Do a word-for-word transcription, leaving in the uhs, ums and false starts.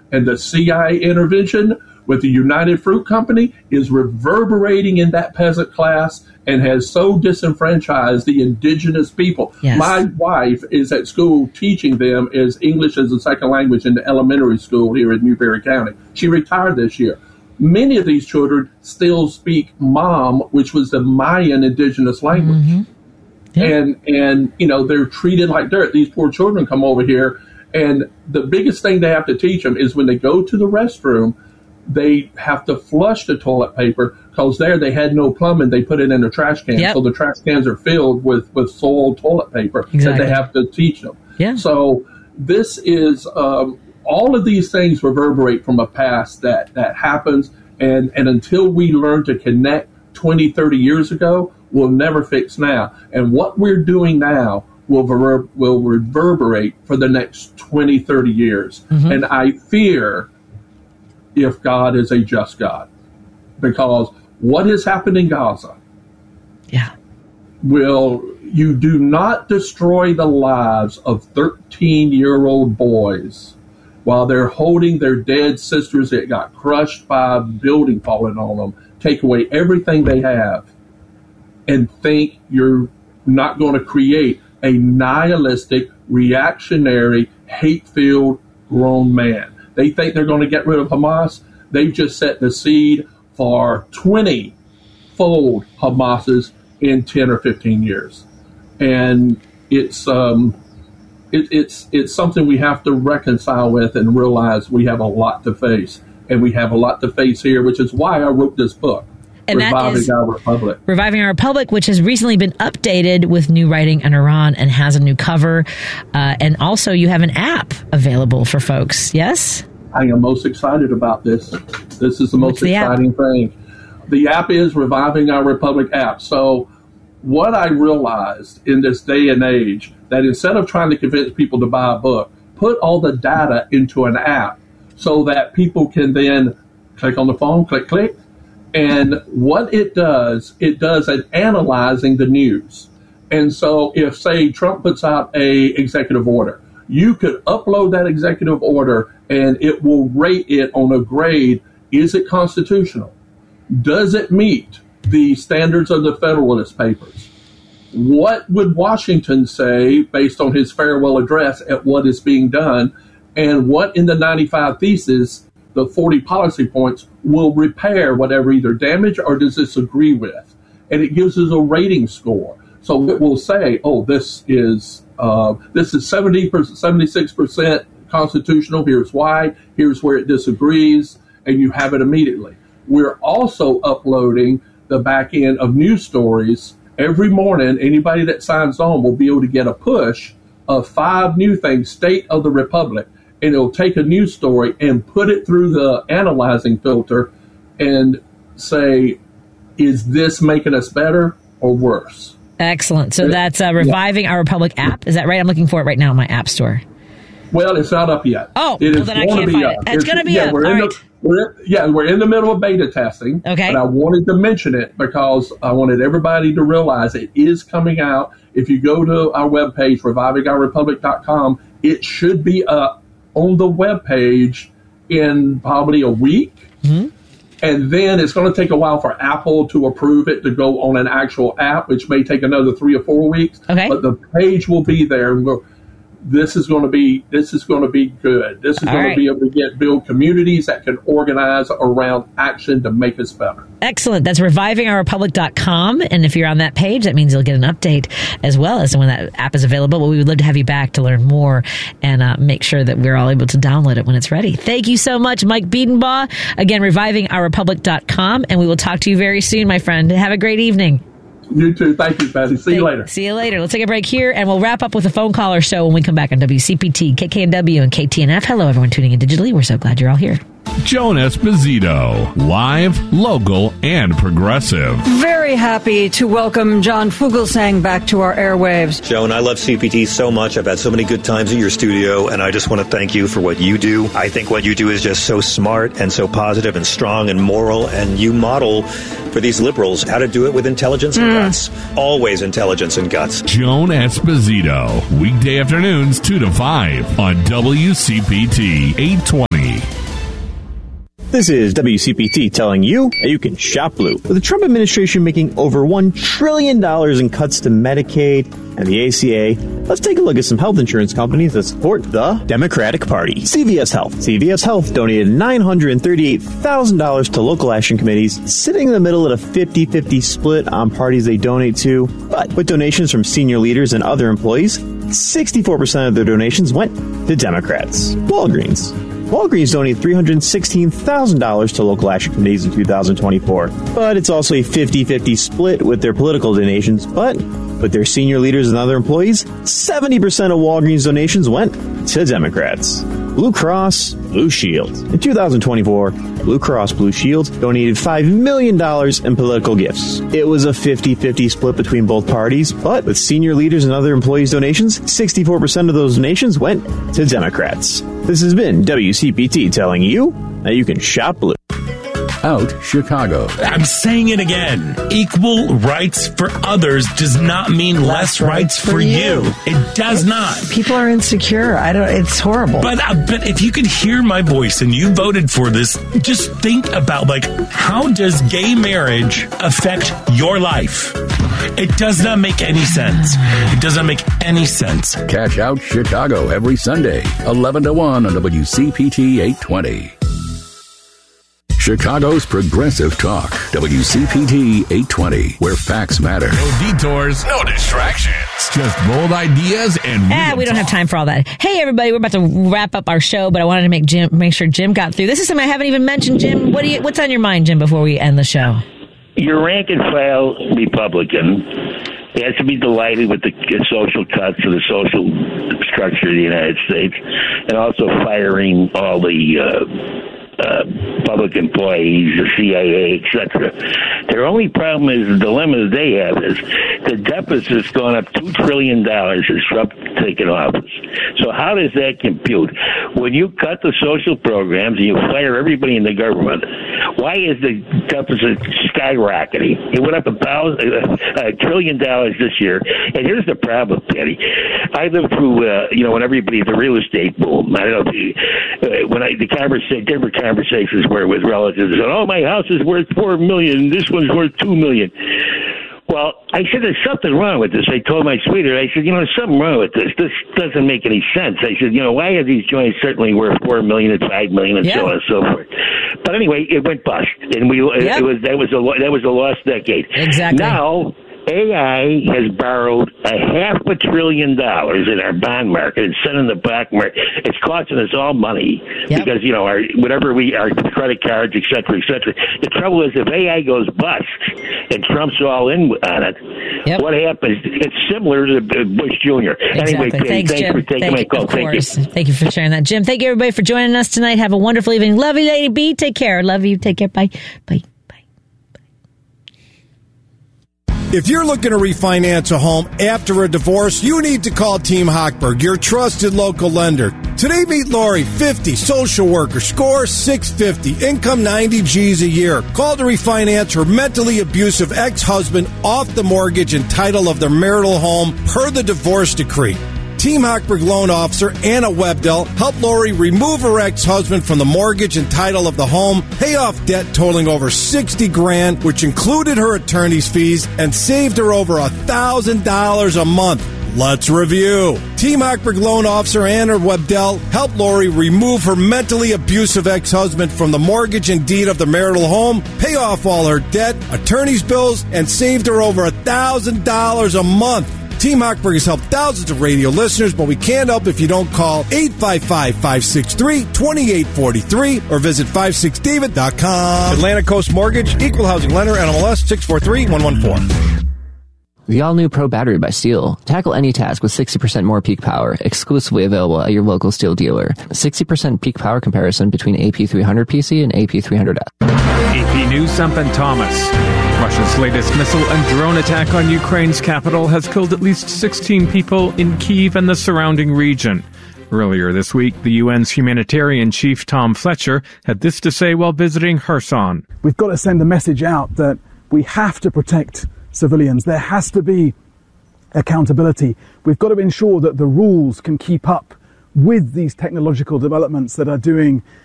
And the C I A intervention with the United Fruit Company is reverberating in that peasant class and has so disenfranchised the indigenous people. Yes. My wife is at school teaching them as English as a second language in the elementary school here in Newberry County. She retired this year. Many of these children still speak Mam, which was the Mayan indigenous language. Mm-hmm. Yeah. And, and, you know, they're treated like dirt. These poor children come over here, and the biggest thing they have to teach them is when they go to the restroom, they have to flush the toilet paper because there they had no plumbing. They put it in a trash can. Yep. So the trash cans are filled with, with soiled toilet paper Exactly. that they have to teach them. Yeah. So this is, um, all of these things reverberate from a past that, that happens. And, and until we learn to connect twenty, thirty years ago, we'll never fix now. And what we're doing now will, ver- will reverberate for the next twenty, thirty years. Mm-hmm. And I fear if God is a just God, because what has happened in Gaza Yeah. will, you do not destroy the lives of thirteen-year-old boys while they're holding their dead sisters that got crushed by a building falling on them, take away everything they have, and think you're not going to create a nihilistic, reactionary, hate-filled grown man. They think they're going to get rid of Hamas. They've just set the seed for twenty-fold Hamases in ten or fifteen years. And it's um, it, it's it's something we have to reconcile with and realize we have a lot to face. And we have a lot to face here, which is why I wrote this book. And Reviving that is Our Republic. Reviving Our Republic, which has recently been updated with new writing in Iran and has a new cover. Uh, and also you have an app available for folks. Yes? I am most excited about this. This is the most the exciting app? thing. The app is Reviving Our Republic app. So what I realized in this day and age, that instead of trying to convince people to buy a book, put all the data into an app so that people can then click on the phone, click, click. And what it does, it does an analyzing the news. And so if, say, Trump puts out a executive order, you could upload that executive order and it will rate it on a grade. Is it constitutional? Does it meet the standards of the Federalist Papers? What would Washington say based on his farewell address at what is being done? And what in the ninety-five Thesis, the forty policy points, will repair whatever either damage or does disagree with? And it gives us a rating score. So it will say, oh, this is uh, this is seventy percent, seventy-six percent constitutional. Here's why. Here's where it disagrees. And you have it immediately. We're also uploading the back end of news stories. Every morning, anybody that signs on will be able to get a push of five new things, State of the Republic. And it'll take a news story and put it through the analyzing filter and say, is this making us better or worse? Excellent. So that's uh, Reviving yeah. Our Republic app. Is that right? I'm looking for it right now in my app store. Well, it's not up yet. Oh, it well, is then I can't find up. it. It's, it's going to be yeah, up. We're All in right. The, we're, yeah, we're in the middle of beta testing. Okay. And I wanted to mention it because I wanted everybody to realize it is coming out. If you go to our webpage, reviving our republic dot com, it should be up on the webpage in probably a week. Mm-hmm. And then it's going to take a while for Apple to approve it to go on an actual app, which may take another three or four weeks. Okay. But the page will be there. And we'll, this is going to be this is going to be good. This is All going right. to be able to get build communities that can organize around action to make us better. Excellent. That's reviving our republic dot com. And if you're on that page, that means you'll get an update as well as when that app is available. But we would love to have you back to learn more and uh, make sure that we're all able to download it when it's ready. Thank you so much, Mike Biedenbaugh. Again, reviving our republic dot com. And we will talk to you very soon, my friend. Have a great evening. You too. Thank you, Patty. See Thank, you later. See you later. Let's take a break here, and we'll wrap up with a phone caller show when we come back on W C P T, K K N W, and K T N F. Hello, everyone tuning in digitally. We're so glad you're all here. Joan Esposito, live, local, and progressive. Very happy to welcome John Fugelsang back to our airwaves. Joan, I love C P T so much. I've had so many good times at your studio, and I just want to thank you for what you do. I think what you do is just so smart and so positive and strong and moral, and you model for these liberals how to do it with intelligence and mm. guts. Always intelligence and guts. Joan Esposito, weekday afternoons two to five on W C P T eight twenty. This is W C P T telling you that you can shop blue. With the Trump administration making over one trillion dollars in cuts to Medicaid and the A C A, let's take a look at some health insurance companies that support the Democratic Party. C V S Health. C V S Health donated nine hundred thirty-eight thousand dollars to local action committees, sitting in the middle at a fifty-fifty split on parties they donate to. But with donations from senior leaders and other employees, sixty-four percent of their donations went to Democrats. Walgreens. Walgreens donated three hundred sixteen thousand dollars to local action committees in two thousand twenty-four. But it's also a fifty-fifty split with their political donations. But with their senior leaders and other employees, seventy percent of Walgreens donations went to Democrats. Blue Cross Blue Shield. In two thousand twenty-four, Blue Cross Blue Shield donated five million dollars in political gifts. It was a fifty-fifty split between both parties, but with senior leaders and other employees' donations, sixty-four percent of those donations went to Democrats. This has been W C P T telling you that you can shop blue. Out Chicago. I'm saying it again. Equal rights for others does not mean less, less rights, rights for, for you. you. It does it's, not. People are insecure. I don't. It's horrible. But uh, but if you could hear my voice and you voted for this, just think about like how does gay marriage affect your life? It does not make any sense. It does not make any sense. Cash Out Chicago every Sunday, eleven to one on W C P T eight twenty. Chicago's Progressive Talk, W C P T eight twenty, where facts matter. No detours, no distractions. Just bold ideas and ah, we don't have time for all that. Hey, everybody, we're about to wrap up our show, but I wanted to make Jim make sure Jim got through. This is something I haven't even mentioned, Jim. What do you? What's on your mind, Jim, before we end the show? Your rank and file Republican has to be delighted with the social cuts to the social structure of the United States, and also firing all the uh, uh, public employees, the C I A, et cetera. Their only problem is the dilemma that they have is the deficit's gone up two trillion dollars since Trump taken office. So how does that compute? When you cut the social programs and you fire everybody in the government, why is the deficit skyrocketing? It went up a thousand, a trillion dollars this year. And here's the problem, Patty. I lived through, uh, you know, when everybody, the real estate boom. I don't know, if you, uh, when I, the conversation, different conversations were with relatives, and, oh, my house is worth four million, this one's worth two million. Well, I said, there's something wrong with this. I told my sweetheart, I said, you know, there's something wrong with this. This doesn't make any sense. I said, you know, why are these joints certainly worth four million and five million and yeah. so on and so forth? But anyway, it went bust, and we yep. it was that was a that was a lost decade. Exactly. Now A I has borrowed a half a trillion dollars in our bond market and sent in the black market. It's costing us all money yep. because, you know, our whatever we, our credit cards, et cetera, et cetera. The trouble is if A I goes bust and Trump's all in on it, yep. what happens? It's similar to Bush Junior Exactly. Anyway, thanks, thanks Jim. for taking thank my you, call. Of Thank course. you. Thank you for sharing that. Jim, thank you, everybody, for joining us tonight. Have a wonderful evening. Love you, Lady B. Take care. Love you. Take care. Bye. Bye. If you're looking to refinance a home after a divorce, you need to call Team Hochberg, your trusted local lender. Today, meet Lori, fifty, social worker, score six fifty, income ninety G's a year. Call to refinance her mentally abusive ex-husband off the mortgage and title of their marital home per the divorce decree. Team Hochberg loan officer Anna Webdell helped Lori remove her ex-husband from the mortgage and title of the home, pay off debt totaling over sixty grand, which included her attorney's fees, and saved her over a thousand dollars a month. Let's review. Team Hochberg loan officer Anna Webdell helped Lori remove her mentally abusive ex-husband from the mortgage and deed of the marital home, pay off all her debt, attorney's bills, and saved her over a thousand dollars a month. Team Hochberg has helped thousands of radio listeners, but we can't help if you don't call eight five five, five six three, two eight four three or visit five six david dot com. Atlantic Coast Mortgage, Equal Housing Lender, N M L S six four three one one four. The all-new Pro Battery by Steel. Tackle any task with sixty percent more peak power, exclusively available at your local Steel dealer. sixty percent peak power comparison between A P three hundred P C and A P three hundred F. A P News, I'm Ben Thomas. Russia's latest missile and drone attack on Ukraine's capital has killed at least sixteen people in Kyiv and the surrounding region. Earlier this week, the U N's humanitarian chief, Tom Fletcher, had this to say while visiting Kherson. We've got to send a message out that we have to protect civilians. There has to be accountability. We've got to ensure that the rules can keep up with these technological developments that are doing